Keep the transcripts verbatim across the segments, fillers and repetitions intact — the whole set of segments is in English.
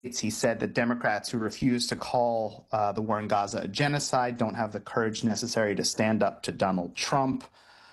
He said that Democrats who refuse to call uh, the war in Gaza a genocide don't have the courage necessary to stand up to Donald Trump.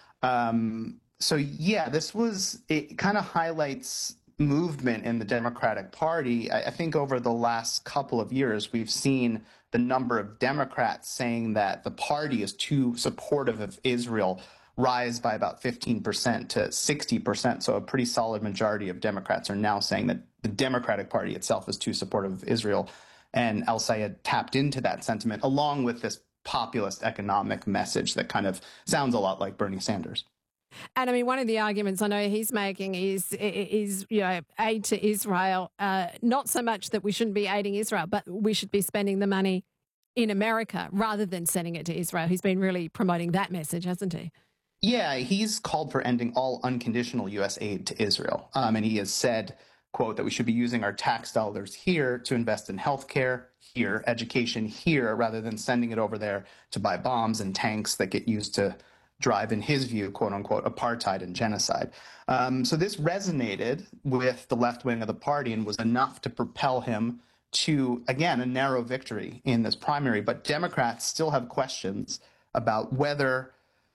Um, so, yeah, this was, it kind of highlights movement in the Democratic Party. I, I think over the last couple of years, we've seen the number of Democrats saying that the party is too supportive of Israel rise by about fifteen percent to sixty percent. So a pretty solid majority of Democrats are now saying that the Democratic Party itself is too supportive of Israel. And El-Sayed tapped into that sentiment along with this populist economic message that kind of sounds a lot like Bernie Sanders. And I mean, one of the arguments I know he's making is, is you know, aid to Israel, uh, not so much that we shouldn't be aiding Israel, but we should be spending the money in America rather than sending it to Israel. He's been really promoting that message, hasn't he? Yeah, he's called for ending all unconditional U S aid to Israel. Um, and he has said, quote, that we should be using our tax dollars here to invest in healthcare here, education here, rather than sending it over there to buy bombs and tanks that get used to drive, in his view, quote unquote, apartheid and genocide. Um, so this resonated with the left wing of the party and was enough to propel him to, again, a narrow victory in this primary. But Democrats still have questions about whether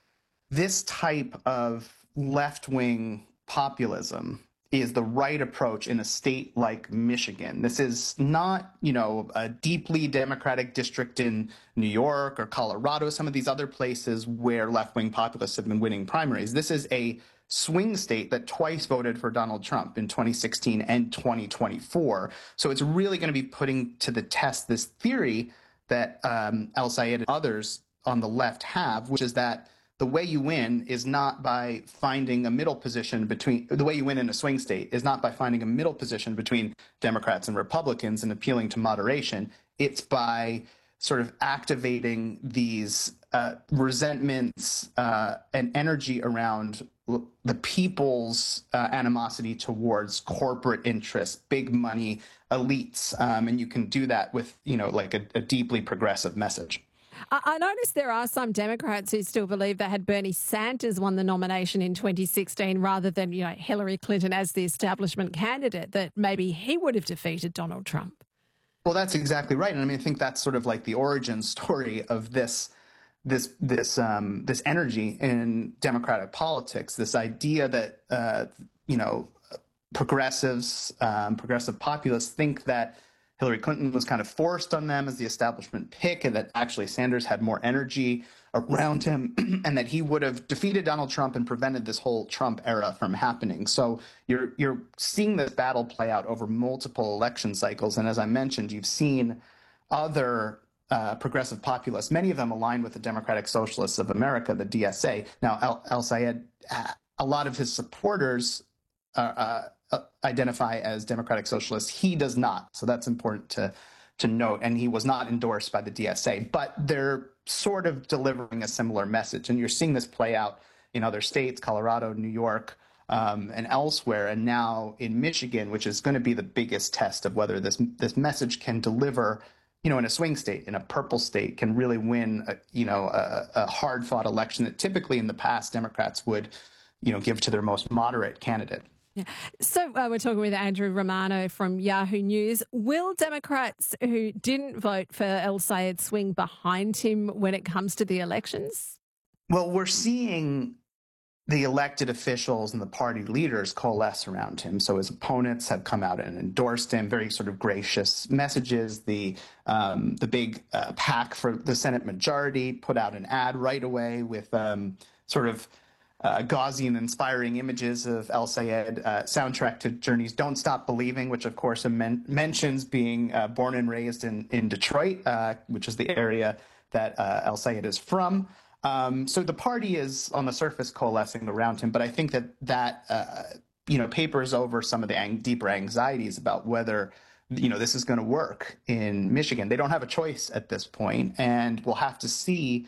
this type of left-wing populism is the right approach in a state like Michigan. This is not, you know, a deeply Democratic district in New York or Colorado, some of these other places where left-wing populists have been winning primaries. This is a swing state that twice voted for Donald Trump in twenty sixteen and twenty twenty-four. So it's really going to be putting to the test this theory that um, El-Sayed and others on the left have, which is that the way you win is not by finding a middle position between, the way you win in a swing state is not by finding a middle position between Democrats and Republicans and appealing to moderation. It's by sort of activating these uh, resentments uh, and energy around the people's uh, animosity towards corporate interests, big money, elites. Um, and you can do that with, you know, like a, a deeply progressive message. I noticed there are some Democrats who still believe that had Bernie Sanders won the nomination in twenty sixteen rather than, you know, Hillary Clinton as the establishment candidate, that maybe he would have defeated Donald Trump. Well, that's exactly right. And I mean, I think that's sort of like the origin story of this this this um, this energy in Democratic politics, this idea that, uh, you know, progressives, um, progressive populists think that Hillary Clinton was kind of forced on them as the establishment pick, and that actually Sanders had more energy around him and that he would have defeated Donald Trump and prevented this whole Trump era from happening. So you're you're seeing this battle play out over multiple election cycles. And as I mentioned, you've seen other uh, progressive populists, many of them aligned with the Democratic Socialists of America, the D S A. Now, El- El-Sayed, a lot of his supporters uh, uh, identify as Democratic Socialists. He does not. So that's important to, to note. And he was not endorsed by the D S A. But they're sort of delivering a similar message. And you're seeing this play out in other states, Colorado, New York, um, and elsewhere. And now in Michigan, which is going to be the biggest test of whether this this message can deliver, you know, in a swing state, in a purple state, can really win, a, you know, a, a hard-fought election that typically in the past Democrats would, you know, give to their most moderate candidate. Yeah. So uh, we're talking with Andrew Romano from Yahoo News. Will Democrats who didn't vote for El-Sayed swing behind him when it comes to the elections? Well, we're seeing the elected officials and the party leaders coalesce around him. So his opponents have come out and endorsed him, very sort of gracious messages. The um, the big uh, PAC for the Senate majority put out an ad right away with um, sort of Uh, gauzy and inspiring images of El-Sayed, uh, soundtrack to Journey's Don't Stop Believing, which of course men- mentions being uh, born and raised in, in Detroit, uh, which is the area that uh, El-Sayed is from. Um, so the party is on the surface coalescing around him, but I think that that, uh, you know, papers over some of the ang- deeper anxieties about whether, you know, this is going to work in Michigan. They don't have a choice at this point, and we'll have to see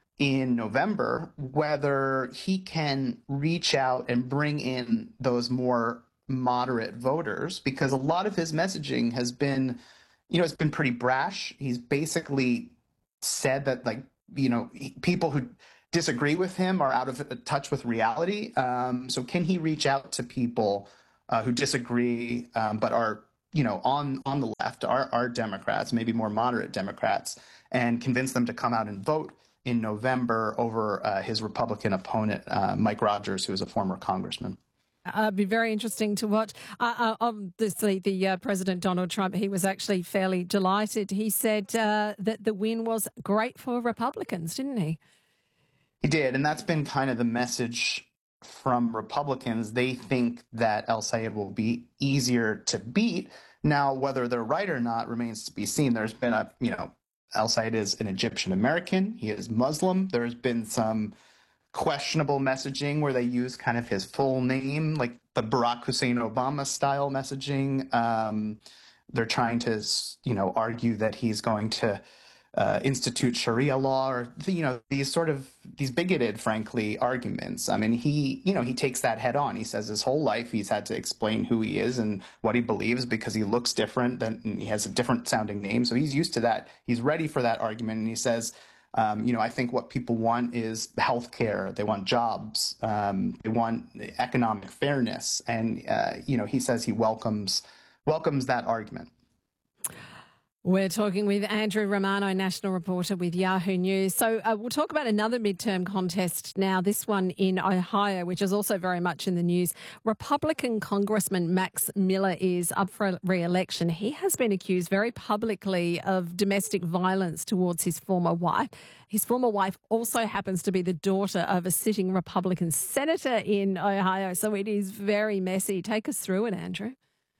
in November whether he can reach out and bring in those more moderate voters, because a lot of his messaging has been, you know, it's been pretty brash. He's basically said that, like, you know, he, people who disagree with him are out of touch with reality. Um, so can he reach out to people uh, who disagree um, but are, you know, on on the left, are are Democrats, maybe more moderate Democrats, and convince them to come out and vote in November over uh, his Republican opponent, uh, Mike Rogers, who is a former congressman. Uh, it'd be very interesting to watch. Uh, uh, obviously, the uh, President Donald Trump, he was actually fairly delighted. He said uh, that the win was great for Republicans, didn't he? He did, and that's been kind of the message from Republicans. They think that el-Sayed will be easier to beat. Now, whether they're right or not remains to be seen. There's been a, you know, el-Sayed is an Egyptian American. He is Muslim. There's been some questionable messaging where they use kind of his full name, like the Barack Hussein Obama style messaging. Um, they're trying to, you know, argue that he's going to uh, institute Sharia law, or, you know, these sort of these bigoted, frankly, arguments. I mean, he, you know, he takes that head on. He says his whole life he's had to explain who he is and what he believes because he looks different, than he has a different sounding name. So he's used to that. He's ready for that argument. And he says, Um, you know, I think what people want is health care. They want jobs. Um, they want economic fairness. And, uh, you know, he says he welcomes welcomes that argument. We're talking with Andrew Romano, national reporter with Yahoo News. So uh, we'll talk about another midterm contest now, this one in Ohio, which is also very much in the news. Republican Congressman Max Miller is up for re-election. He has been accused very publicly of domestic violence towards his former wife. His former wife also happens to be the daughter of a sitting Republican senator in Ohio. So it is very messy. Take us through it, Andrew.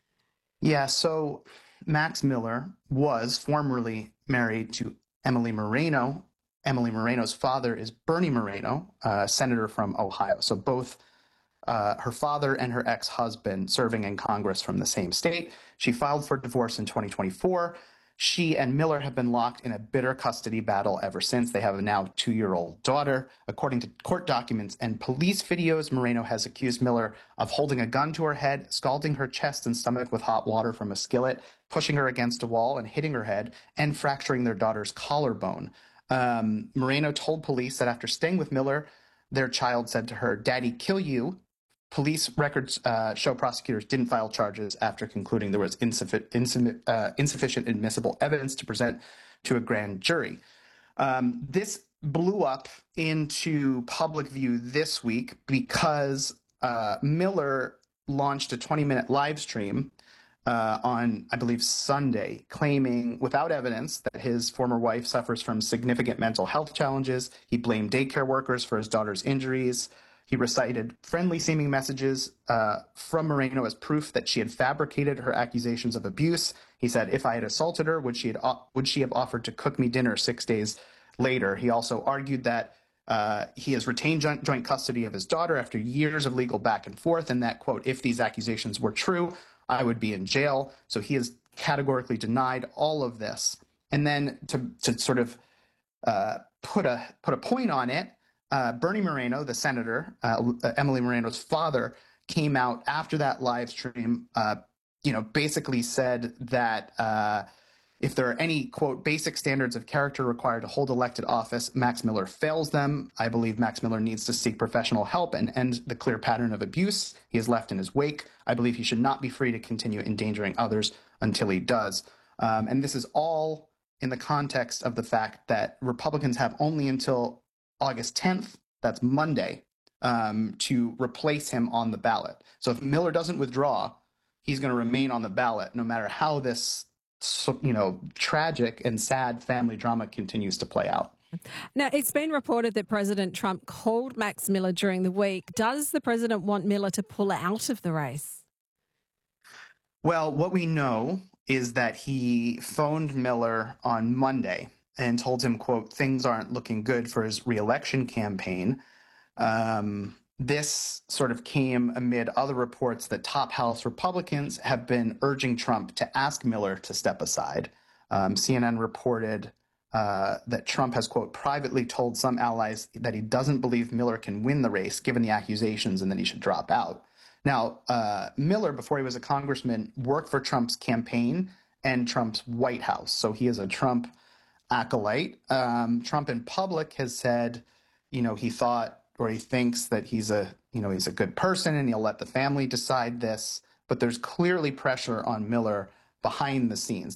Yeah, so Max Miller was formerly married to Emily Moreno. Emily Moreno's father is Bernie Moreno, a senator from Ohio. So both uh, her father and her ex-husband serving in Congress from the same state. She filed for divorce in twenty twenty-four. She and Miller have been locked in a bitter custody battle ever since. They have a now two-year-old daughter. According to court documents and police videos, Moreno has accused Miller of holding a gun to her head, scalding her chest and stomach with hot water from a skillet, pushing her against a wall and hitting her head, and fracturing their daughter's collarbone. Um, Moreno told police that after staying with Miller, their child said to her, "Daddy, kill you." Police records uh, show prosecutors didn't file charges after concluding there was insuffi- insuffi- uh, insufficient admissible evidence to present to a grand jury. Um, this blew up into public view this week because uh, Miller launched a twenty-minute live stream uh, on, I believe, Sunday, claiming without evidence that his former wife suffers from significant mental health challenges. He blamed daycare workers for his daughter's injuries. He recited friendly-seeming messages uh, from Moreno as proof that she had fabricated her accusations of abuse. He said, "If I had assaulted her, would she, had, would she have offered to cook me dinner six days later?" He also argued that uh, he has retained joint, joint custody of his daughter after years of legal back and forth, and that, quote, "if these accusations were true, I would be in jail." So he has categorically denied all of this. And then to, to sort of uh, put a put a point on it, Uh, Bernie Moreno, the senator, uh, Emily Moreno's father, came out after that live stream, uh, you know, basically said that uh, if there are any, quote, basic standards of character required to hold elected office, Max Miller fails them. I believe Max Miller needs to seek professional help and end the clear pattern of abuse he has left in his wake. I believe he should not be free to continue endangering others until he does. Um, and this is all in the context of the fact that Republicans have only until August tenth, that's Monday, um, to replace him on the ballot. So if Miller doesn't withdraw, he's going to remain on the ballot no matter how this, you know, tragic and sad family drama continues to play out. Now, it's been reported that President Trump called Max Miller during the week. Does the president want Miller to pull out of the race? Well, what we know is that he phoned Miller on Monday and told him, quote, things aren't looking good for his reelection campaign. Um, this sort of came amid other reports that top House Republicans have been urging Trump to ask Miller to step aside. Um, C N N reported uh, that Trump has, quote, privately told some allies that he doesn't believe Miller can win the race given the accusations and that he should drop out. Now, uh, Miller, before he was a congressman, worked for Trump's campaign and Trump's White House. So he is a Trump acolyte. Um, Trump in public has said, you know, he thought or he thinks that he's a, you know, he's a good person and he'll let the family decide this. But there's clearly pressure on Miller behind the scenes.